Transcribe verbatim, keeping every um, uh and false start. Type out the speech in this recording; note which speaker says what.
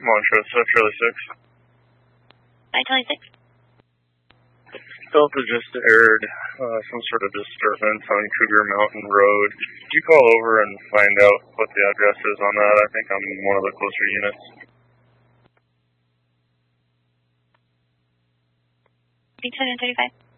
Speaker 1: Montrose, Charlie six.
Speaker 2: Hi, Charlie six.
Speaker 1: Delta just aired uh, some sort of disturbance on Cougar Mountain Road. Could you call over and find out what the address is on that? I think I'm one of the closer units.
Speaker 2: two thirty-five.